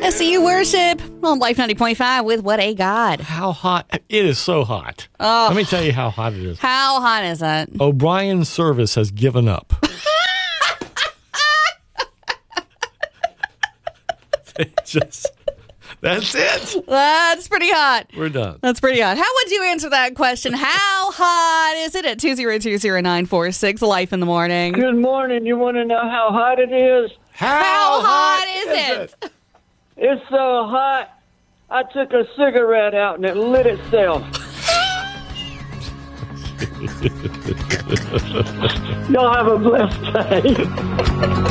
SCU Worship on Life 90.5 with What a God. How hot? It is so hot. Oh. Let me tell you how hot it is. How hot is it? O'Brien's service has given up. That's it. That's pretty hot. We're done. That's pretty hot. How would you answer that question? How hot is it at 2020946 Life in the Morning? Good morning. You want to know how hot it is? How hot is it? It's so hot, I took a cigarette out and it lit itself. Y'all have a blessed day.